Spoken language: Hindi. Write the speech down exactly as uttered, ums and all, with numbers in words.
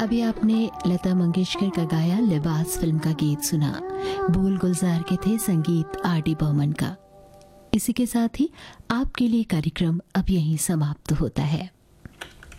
अभी आपने लता मंगेशकर का गाया लिबास फिल्म का गीत सुना। बोल गुलजार के थे, संगीत आर डी बर्मन का। इसी के साथ ही आपके लिए कार्यक्रम अब यहीं समाप्त होता है।